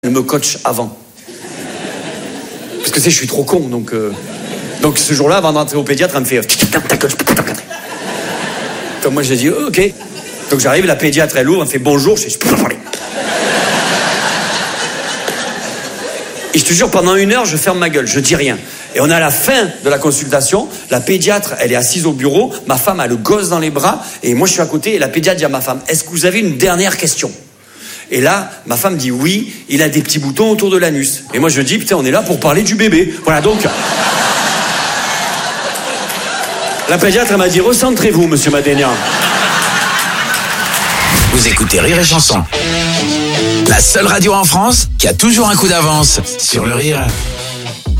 Elle me coach avant. Parce que je suis trop con, donc ce jour-là, avant d'entrer au pédiatre, elle me fait... Comme moi, j'ai dit, ok. Donc j'arrive, la pédiatre, elle ouvre, elle me fait bonjour, je peux pas parler. Et je te jure, pendant 1 heure, je ferme ma gueule, je dis rien. Et on est à la fin de la consultation, la pédiatre, elle est assise au bureau, ma femme a le gosse dans les bras, et moi je suis à côté, et la pédiatre dit à ma femme, est-ce que vous avez une dernière question ? Et là, ma femme dit oui, il a des petits boutons autour de l'anus. Et moi je dis, putain, on est là pour parler du bébé. Voilà, donc... La pédiatre, elle m'a dit, recentrez-vous, monsieur Madénian. Vous écoutez Rire et Chanson, la seule radio en France qui a toujours un coup d'avance sur le rire.